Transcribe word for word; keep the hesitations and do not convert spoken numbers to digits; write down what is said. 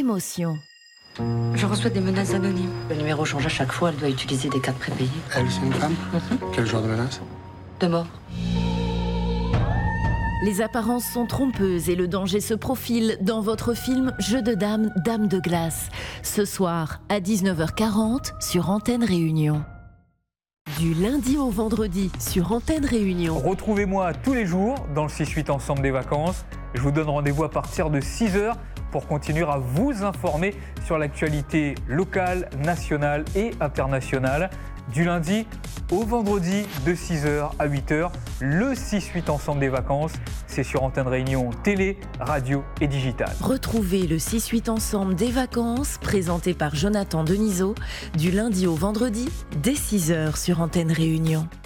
émotion. Je reçois des menaces anonymes. Le numéro change à chaque fois, elle doit utiliser des cartes prépayées. Elle, c'est une femme Mhm. Quel genre de menace? De mort. Les apparences sont trompeuses et le danger se profile dans votre film Jeu de dames, Dame de glace. Ce soir à dix-neuf heures quarante sur Antenne Réunion. Du lundi au vendredi sur Antenne Réunion. Retrouvez-moi tous les jours dans le six huit Ensemble des vacances. Je vous donne rendez-vous à partir de six heures pour continuer à vous informer sur l'actualité locale, nationale et internationale. Du lundi au vendredi de six heures à huit heures, le six huit Ensemble des vacances, c'est sur Antenne Réunion, télé, radio et digital. Retrouvez le six huit Ensemble des vacances, présenté par Jonathan Denisot, du lundi au vendredi, dès six heures sur Antenne Réunion.